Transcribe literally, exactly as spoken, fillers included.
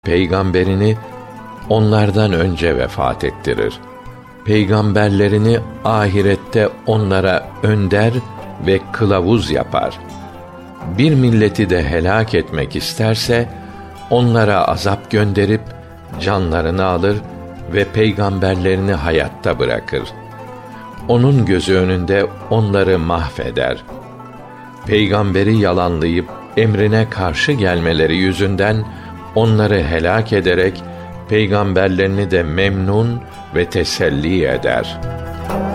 peygamberini onlardan önce vefat ettirir. Peygamberlerini ahirette onlara önder ve kılavuz yapar. Bir milleti de helak etmek isterse, onlara azap gönderip canlarını alır ve peygamberlerini hayatta bırakır. Onun gözü önünde onları mahveder. Peygamberi yalanlayıp emrine karşı gelmeleri yüzünden onları helak ederek peygamberlerini de memnun ve teselli eder.